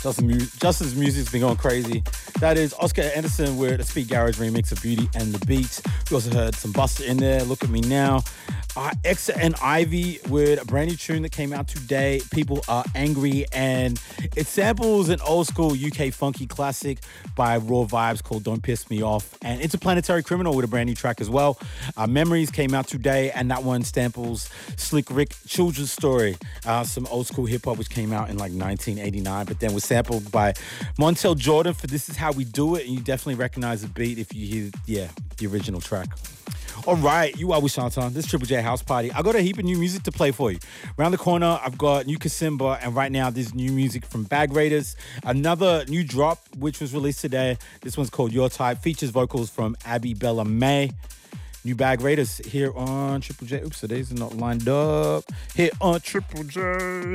Justin's music's been going crazy. That is Oscar Anderson with a Speed Garage remix of Beauty and the Beat. We also heard some Buster in there. Look at me now. Exa and Ivy with a brand new tune that came out today. People Are Angry, and it samples an old school UK funky classic by Raw Vibes called Don't Piss Me Off, and Interplanetary Criminal with a brand new track as well. Memories came out today, and that one samples Slick Rick Children's Story, some old school hip hop which came out in like 1989, but then was sampled by Montel Jordan for This Is How We Do It, and you definitely recognize the beat if you hear the original track. All right, you are with Shantan. This Triple J House Party. I got a heap of new music to play for you. Around the corner, I've got new Kasimba, and right now there's new music from Bag Raiders. Another new drop, which was released today. This one's called Your Type. Features vocals from Abby Bella May. New Bag Raiders here on Triple J. Oops, today's not lined up. Here on Triple J.